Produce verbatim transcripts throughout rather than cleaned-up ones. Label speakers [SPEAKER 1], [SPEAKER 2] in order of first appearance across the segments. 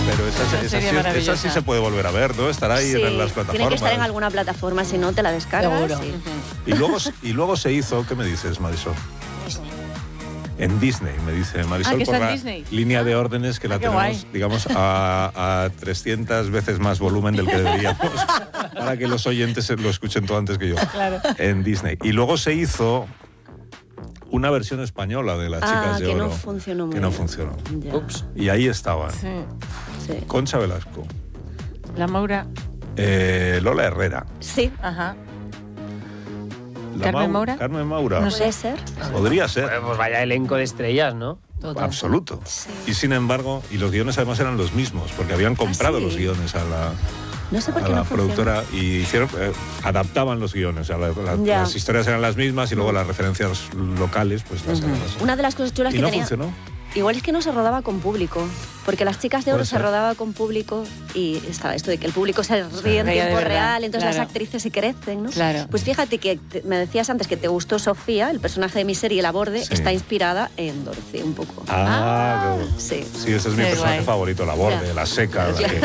[SPEAKER 1] Pero esa, esa, esa, sí, esa sí se puede volver a ver, ¿no? Estará ahí
[SPEAKER 2] sí,
[SPEAKER 1] en las plataformas.
[SPEAKER 2] Tiene que estar en alguna plataforma, si no te la descargas.
[SPEAKER 3] Seguro.
[SPEAKER 2] Sí.
[SPEAKER 1] Y luego, y luego se hizo, ¿qué me dices, Marisol?
[SPEAKER 3] Disney.
[SPEAKER 1] En Disney, me dice Marisol,
[SPEAKER 3] Ah, que
[SPEAKER 1] por
[SPEAKER 3] está en
[SPEAKER 1] la
[SPEAKER 3] Disney.
[SPEAKER 1] línea de órdenes que
[SPEAKER 3] Ah,
[SPEAKER 1] la
[SPEAKER 3] qué
[SPEAKER 1] tenemos,
[SPEAKER 3] guay.
[SPEAKER 1] digamos, a, a trescientas veces más volumen del que deberíamos, para que los oyentes lo escuchen todo antes que yo.
[SPEAKER 3] Claro.
[SPEAKER 1] En Disney. Y luego se hizo una versión española de Las
[SPEAKER 2] Ah,
[SPEAKER 1] Chicas de
[SPEAKER 2] que
[SPEAKER 1] Oro.
[SPEAKER 2] no funcionó muy
[SPEAKER 1] Que no
[SPEAKER 2] bien.
[SPEAKER 1] funcionó.
[SPEAKER 2] Ya.
[SPEAKER 4] Ups.
[SPEAKER 1] Y ahí estaban
[SPEAKER 3] Sí.
[SPEAKER 2] Sí.
[SPEAKER 1] Concha Velasco,
[SPEAKER 3] La Maura.
[SPEAKER 1] eh, Lola Herrera,
[SPEAKER 2] Sí,
[SPEAKER 3] Ajá.
[SPEAKER 1] la
[SPEAKER 3] ¿Carmen
[SPEAKER 1] Mau-
[SPEAKER 3] Maura?
[SPEAKER 1] Carmen Maura.
[SPEAKER 3] No sé.
[SPEAKER 2] puede ser.
[SPEAKER 1] Podría ser.
[SPEAKER 4] Pues, pues vaya elenco de estrellas, ¿no?
[SPEAKER 3] Total.
[SPEAKER 1] Absoluto.
[SPEAKER 2] Sí.
[SPEAKER 1] Y sin embargo, y los guiones además eran los mismos, porque habían comprado
[SPEAKER 2] sí?
[SPEAKER 1] los guiones a la,
[SPEAKER 2] No sé por
[SPEAKER 1] a
[SPEAKER 2] qué
[SPEAKER 1] la
[SPEAKER 2] no funcionó.
[SPEAKER 1] productora y hicieron, eh, adaptaban los guiones. O sea, la- la-
[SPEAKER 2] Ya.
[SPEAKER 1] las historias eran las mismas y luego las referencias locales, pues las eran las
[SPEAKER 2] Una de las cosas chulas
[SPEAKER 1] Y
[SPEAKER 2] que
[SPEAKER 1] no
[SPEAKER 2] tenía...
[SPEAKER 1] funcionó.
[SPEAKER 2] Igual es que no se rodaba con público, porque Las Chicas de Oro
[SPEAKER 1] Puede
[SPEAKER 2] se
[SPEAKER 1] ser.
[SPEAKER 2] rodaba con público y estaba esto de que el público se ríe en
[SPEAKER 3] Reía de
[SPEAKER 2] tiempo
[SPEAKER 3] verdad,
[SPEAKER 2] real, entonces
[SPEAKER 3] claro.
[SPEAKER 2] las actrices se crecen, ¿no?
[SPEAKER 3] Claro.
[SPEAKER 2] Pues fíjate que te- me decías antes que te gustó Sofía, el personaje de mi serie La Borde,
[SPEAKER 1] Sí.
[SPEAKER 2] está inspirada en Dorothy un poco.
[SPEAKER 1] Ah, qué bueno.
[SPEAKER 2] Sí.
[SPEAKER 1] Sí, ese es mi
[SPEAKER 3] Qué
[SPEAKER 1] personaje
[SPEAKER 3] guay.
[SPEAKER 1] favorito, la borde,
[SPEAKER 2] Ya.
[SPEAKER 1] la seca. La que,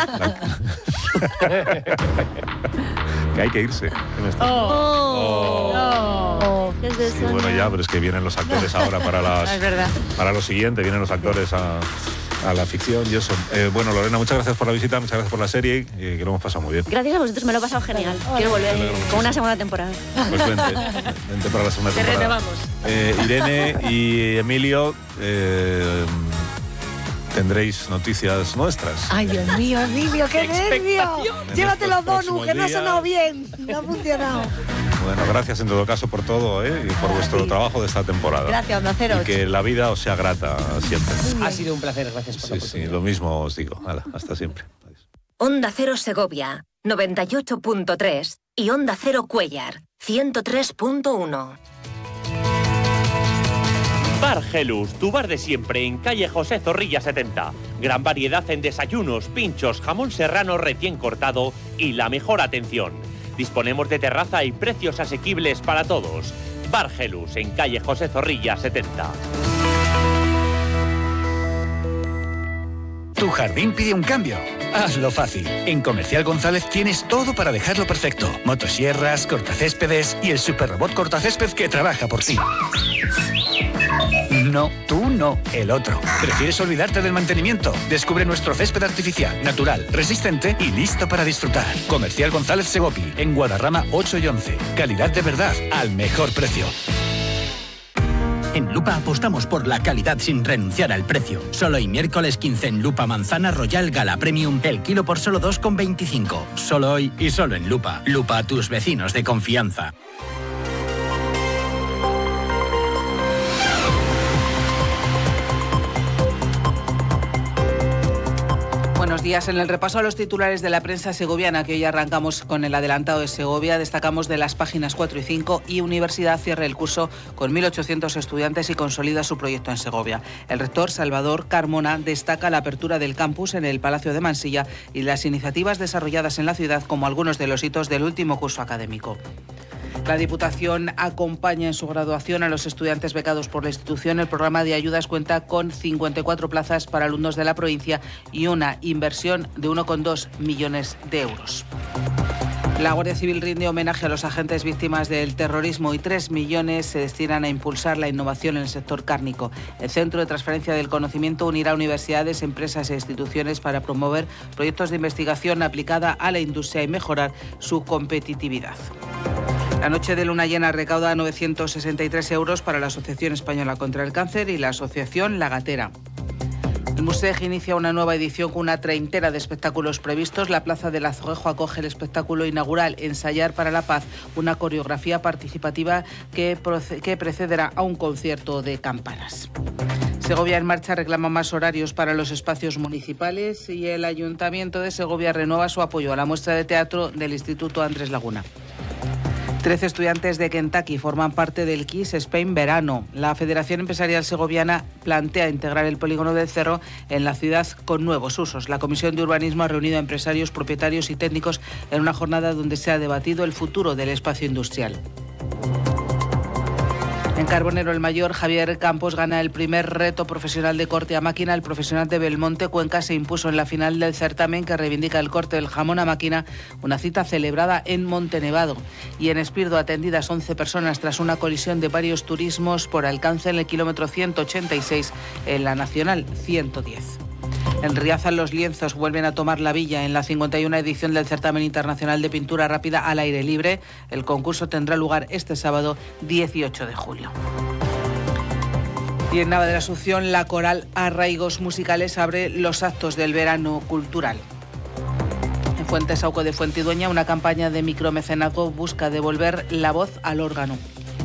[SPEAKER 1] la- que hay que irse. en este-
[SPEAKER 2] Oh.
[SPEAKER 3] Oh.
[SPEAKER 2] ¿Qué es de
[SPEAKER 1] Sí,
[SPEAKER 2] eso?
[SPEAKER 1] bueno, ya, pero es que vienen los actores ahora para las,
[SPEAKER 3] Es verdad.
[SPEAKER 1] para lo siguiente, vienen los actores a, a la ficción y eso. Eh, bueno, Lorena, muchas gracias por la visita, muchas gracias por la serie, eh, que lo hemos pasado muy bien.
[SPEAKER 2] Gracias a vosotros, me lo he pasado genial. Quiero volver
[SPEAKER 1] alegro
[SPEAKER 2] con
[SPEAKER 1] muchísimo.
[SPEAKER 2] una segunda temporada.
[SPEAKER 1] Pues vente, vente para la segunda
[SPEAKER 3] Te
[SPEAKER 1] temporada.
[SPEAKER 3] renovamos.
[SPEAKER 1] Eh, Irene y Emilio, eh, tendréis noticias nuestras.
[SPEAKER 5] Ay, Dios mío, Emilio, qué nervio.
[SPEAKER 1] En
[SPEAKER 5] Llévate
[SPEAKER 1] estos
[SPEAKER 5] los donuts,
[SPEAKER 1] próximos
[SPEAKER 5] que no ha
[SPEAKER 1] días.
[SPEAKER 5] sonado bien. No ha funcionado.
[SPEAKER 1] Bueno, gracias en todo caso por todo, ¿eh? Y por
[SPEAKER 5] A
[SPEAKER 1] vuestro
[SPEAKER 5] ti.
[SPEAKER 1] trabajo de esta temporada.
[SPEAKER 5] Gracias, Onda Cero.
[SPEAKER 1] Y que la vida os sea grata siempre.
[SPEAKER 4] Ha sido un placer, gracias por la
[SPEAKER 1] Sí, sí,
[SPEAKER 4] oportunidad.
[SPEAKER 1] lo mismo os digo. Hala, hasta siempre. Adiós.
[SPEAKER 6] Onda Cero Segovia, noventa y ocho punto tres y Onda Cero Cuéllar, ciento tres punto uno.
[SPEAKER 7] Bar Gelus, tu bar de siempre en calle José Zorrilla setenta. Gran variedad en desayunos, pinchos, jamón serrano recién cortado y la mejor atención. Disponemos de terraza y precios asequibles para todos. Bar Gelus en calle José Zorrilla setenta.
[SPEAKER 8] Tu jardín pide un cambio. Hazlo fácil. En Comercial González tienes todo para dejarlo perfecto. Motosierras, cortacéspedes y el superrobot cortacésped que trabaja por ti. No, tú no, el otro. ¿Prefieres olvidarte del mantenimiento? Descubre nuestro césped artificial, natural, resistente y listo para disfrutar. Comercial González Segopi, en Guadarrama ocho y once. Calidad de verdad, al mejor precio.
[SPEAKER 9] En Lupa apostamos por la calidad sin renunciar al precio. Solo hoy miércoles quince en Lupa Manzana Royal Gala Premium, el kilo por solo dos con veinticinco. Solo hoy y solo en Lupa. Lupa, tus vecinos de confianza.
[SPEAKER 10] Buenos días. En el repaso a los titulares de la prensa segoviana, que hoy arrancamos con el adelantado de Segovia, destacamos de las páginas cuatro y cinco y Universidad cierra el curso con mil ochocientos estudiantes y consolida su proyecto en Segovia. El rector Salvador Carmona destaca la apertura del campus en el Palacio de Mansilla y las iniciativas desarrolladas en la ciudad como algunos de los hitos del último curso académico. La Diputación acompaña en su graduación a los estudiantes becados por la institución. El programa de ayudas cuenta con cincuenta y cuatro plazas para alumnos de la provincia y una inversión de uno coma dos millones de euros. La Guardia Civil rinde homenaje a los agentes víctimas del terrorismo y tres millones se destinan a impulsar la innovación en el sector cárnico. El Centro de Transferencia del Conocimiento unirá universidades, empresas e instituciones para promover proyectos de investigación aplicada a la industria y mejorar su competitividad. La noche de luna llena recauda novecientos sesenta y tres euros para la Asociación Española contra el Cáncer y la Asociación La Gatera. El Musej inicia una nueva edición con una treintena de espectáculos previstos. La Plaza del Azoguejo acoge el espectáculo inaugural Ensayar para la Paz, una coreografía participativa que, proce- que precederá a un concierto de campanas. Segovia en Marcha reclama más horarios para los espacios municipales y el Ayuntamiento de Segovia renueva su apoyo a la muestra de teatro del Instituto Andrés Laguna. Trece estudiantes de Kentucky forman parte del Kiss Spain Verano. La Federación Empresarial Segoviana plantea integrar el polígono del Cerro en la ciudad con nuevos usos. La Comisión de Urbanismo ha reunido a empresarios, propietarios y técnicos en una jornada donde se ha debatido el futuro del espacio industrial. En Carbonero el Mayor, Javier Campos gana el primer reto profesional de corte a máquina. El profesional de Belmonte, Cuenca, se impuso en la final del certamen que reivindica el corte del jamón a máquina, una cita celebrada en Montenevado. Y en Espirdo, atendidas once personas tras una colisión de varios turismos por alcance en el kilómetro ciento ochenta y seis en la Nacional ciento diez. En Riazor los lienzos vuelven a tomar la villa en la cincuenta y una edición del Certamen Internacional de Pintura Rápida al Aire Libre. El concurso tendrá lugar este sábado dieciocho de julio. Y en Nava de la Asunción, la coral Arraigos Musicales abre los actos del verano cultural. En Fuentesauco de Fuentidueña, una campaña de micromecenazgo busca devolver la voz al órgano.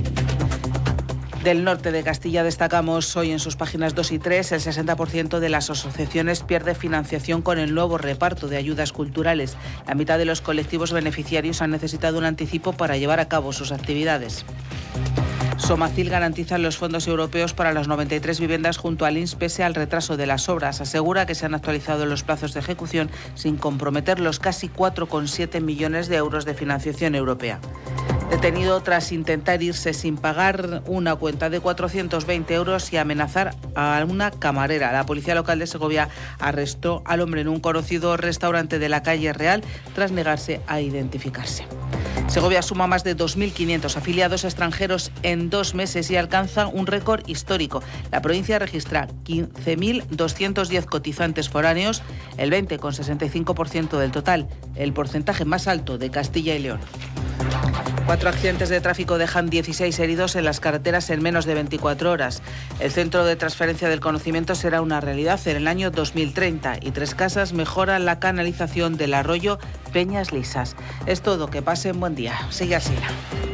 [SPEAKER 10] Del norte de Castilla destacamos hoy en sus páginas dos y tres, el sesenta por ciento de las asociaciones pierde financiación con el nuevo reparto de ayudas culturales. La mitad de los colectivos beneficiarios han necesitado un anticipo para llevar a cabo sus actividades. Somacil garantiza los fondos europeos para las noventa y tres viviendas junto al I N S pese al retraso de las obras. Asegura que se han actualizado los plazos de ejecución sin comprometer los casi cuatro coma siete millones de euros de financiación europea. Detenido tras intentar irse sin pagar una cuenta de cuatrocientos veinte euros y amenazar a una camarera. La policía local de Segovia arrestó al hombre en un conocido restaurante de la calle Real tras negarse a identificarse. Segovia suma más de dos mil quinientos afiliados extranjeros en dos meses y alcanza un récord histórico. La provincia registra quince mil doscientos diez cotizantes foráneos, el veinte coma sesenta y cinco por ciento del total, el porcentaje más alto de Castilla y León. Cuatro accidentes de tráfico dejan dieciséis heridos en las carreteras en menos de veinticuatro horas. El Centro de Transferencia del Conocimiento será una realidad en el año dos mil treinta y Tres Casas mejora la canalización del arroyo Peñas Lisas. Es todo, que pasen buen día. Sigue así.